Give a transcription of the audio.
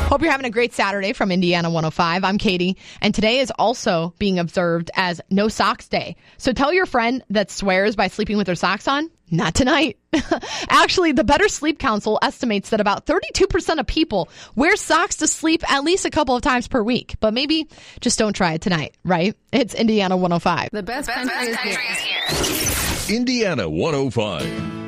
Hope you're having a great Saturday from Indiana 105. I'm Katie, and today is also being observed as No Socks Day. So tell your friend that swears by sleeping with their socks on, not tonight. Actually, the Better Sleep Council estimates that about 32% of people wear socks to sleep at least a couple of times per week. But maybe just don't try it tonight, right? It's Indiana 105. The best country is here. Indiana 105.